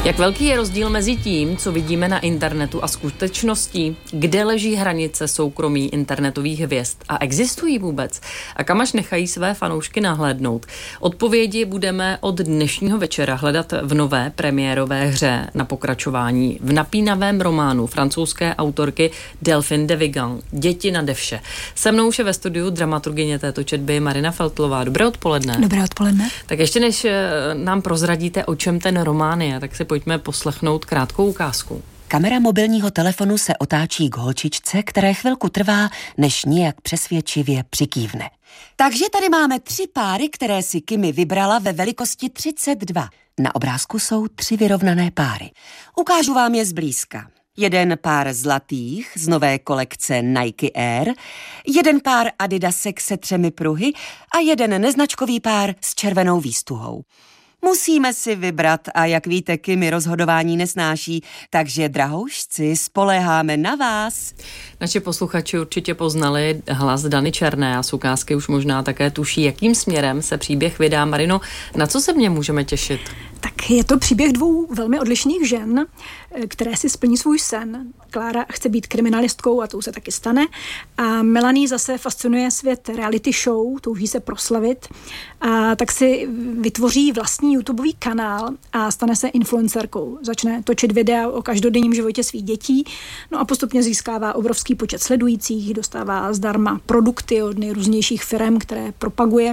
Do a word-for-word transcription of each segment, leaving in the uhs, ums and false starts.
Jak velký je rozdíl mezi tím, co vidíme na internetu a skutečností? Kde leží hranice soukromí internetových hvězd? A existují vůbec? A kam až nechají své fanoušky nahlédnout? Odpovědi budeme od dnešního večera hledat v nové premiérové hře na pokračování v napínavém románu francouzské autorky Delphine de Vigan Děti nade vše. Se mnou už je ve studiu dramaturgyně této četby Marina Feltlová. Dobré odpoledne. Dobré odpoledne. Tak ještě než nám prozradíte, o čem ten román je, tak si pojďme poslechnout krátkou ukázku. Kamera mobilního telefonu se otáčí k holčičce, které chvilku trvá, než nějak přesvědčivě přikývne. Takže tady máme tři páry, které si Kimi vybrala ve velikosti třicet dva. Na obrázku jsou tři vyrovnané páry. Ukážu vám je zblízka. Jeden pár zlatých z nové kolekce Nike Air, jeden pár Adidasek se třemi pruhy a jeden neznačkový pár s červenou výstuhou. Musíme si vybrat a jak víte, Kimi rozhodování nesnáší, takže drahoušci, spoléháme na vás. Naši posluchači určitě poznali hlas Dany Černé a z ukázky už možná také tuší, jakým směrem se příběh vydá. Marino, na co se v něm můžeme těšit? Tak je to příběh dvou velmi odlišných žen, které si splní svůj sen. Klára chce být kriminalistkou a to se taky stane. A Melanie zase fascinuje svět reality show, touží se proslavit. A tak si vytvoří vlastní YouTubeový kanál a stane se influencerkou. Začne točit videa o každodenním životě svých dětí, no a postupně získává obrovský počet sledujících, dostává zdarma produkty od nejrůznějších firem, které propaguje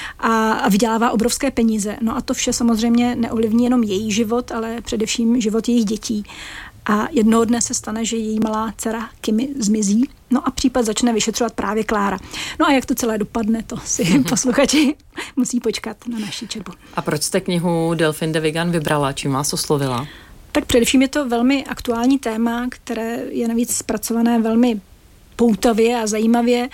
a vydělává obrovské peníze. No a to vše samozřejmě neovlivní jenom její život, ale především život jejich dětí. A jednoho dne se stane, že její malá dcera Kimi zmizí, no a případ začne vyšetřovat právě Klára. No a jak to celé dopadne, to si posluchači musí počkat na naší četbu. A proč jste knihu Delphine de Vigan vybrala? Čím vás oslovila? Tak především je to velmi aktuální téma, které je navíc zpracované velmi poutavě a zajímavě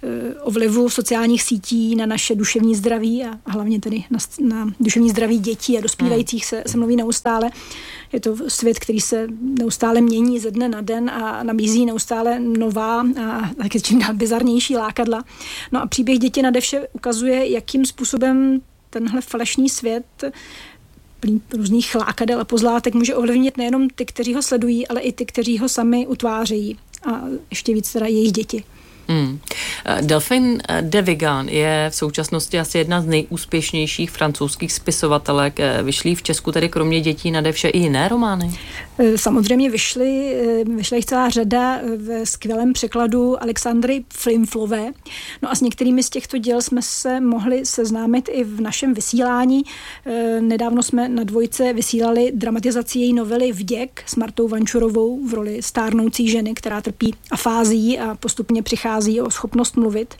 o vlivu sociálních sítí na naše duševní zdraví a hlavně tedy na, na duševní zdraví dětí a dospívajících se, se mluví neustále. Je to svět, který se neustále mění ze dne na den a nabízí neustále nová a taky čím dál bizarnější lákadla. No a příběh Děti nade vše ukazuje, jakým způsobem tenhle falešný svět plný různých lákadel a pozlátek může ovlivnit nejenom ty, kteří ho sledují, ale i ty, kteří ho sami utvářejí. A ještě víc teda jejich děti. Hmm. Delphine de Vigan je v současnosti asi jedna z nejúspěšnějších francouzských spisovatelek. Vyšly v Česku tedy kromě Dětí nade vše i jiné romány? Samozřejmě vyšly, vyšla jich celá řada ve skvělém překladu Alexandry Flimflové. No a s některými z těchto děl jsme se mohli seznámit i v našem vysílání. Nedávno jsme na Dvojce vysílali dramatizaci její novely Vděk s Martou Vančurovou v roli stárnoucí ženy, která trpí afázií a postupně přichází o schopnost mluvit.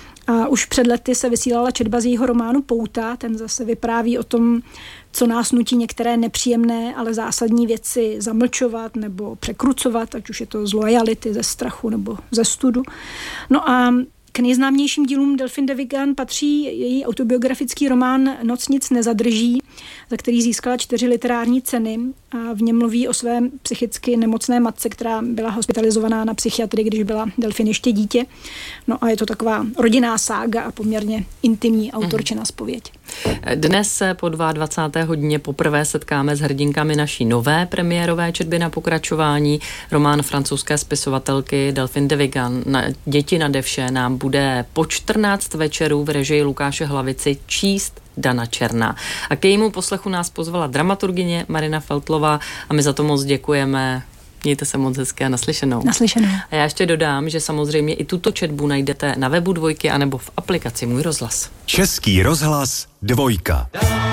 A už před lety se vysílala četba z jejího románu Pouta, ten zase vypráví o tom, co nás nutí některé nepříjemné, ale zásadní věci zamlčovat nebo překrucovat, ať už je to z loajality, ze strachu nebo ze studu. No a k nejznámějším dílům Delphine de Vigan patří její autobiografický román Noc nic nezadrží, za který získala čtyři literární ceny a v něm mluví o své psychicky nemocné matce, která byla hospitalizovaná na psychiatrii, když byla Delphine ještě dítě. No a je to taková rodinná sága a poměrně intimní autorčina zpověď. Dnes se po dvacáté druhé hodině poprvé setkáme s hrdinkami naší nové premiérové četby na pokračování. Román francouzské spisovatelky Delphine de Vigan na Děti nade vše nám bude po čtrnáct večerů v režii Lukáše Hlavici číst Dana Černá. A k jejímu poslechu nás pozvala dramaturgyně Marina Feltlová a my za to moc děkujeme. Mějte se moc hezky a naslyšenou. Naslyšenou. A já ještě dodám, že samozřejmě i tuto četbu najdete na webu Dvojky anebo v aplikaci Můj rozhlas. Český rozhlas Dvojka.